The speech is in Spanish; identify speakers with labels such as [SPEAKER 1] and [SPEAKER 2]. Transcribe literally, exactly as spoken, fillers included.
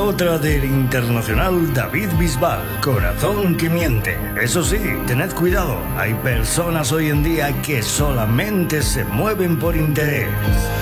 [SPEAKER 1] otra del internacional David Bisbal, Corazón que miente. Eso sí, tened cuidado, hay personas hoy en día que solamente se mueven por interés.